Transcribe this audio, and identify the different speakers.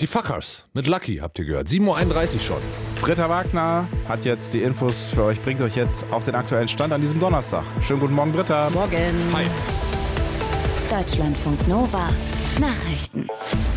Speaker 1: Die Fuckers mit Lucky habt ihr gehört. 7:31 Uhr schon.
Speaker 2: Britta Wagner hat jetzt die Infos für euch, bringt euch jetzt auf den aktuellen Stand an diesem Donnerstag. Schönen guten Morgen, Britta.
Speaker 3: Morgen.
Speaker 1: Hi.
Speaker 4: Deutschlandfunk Nova. Nachrichten.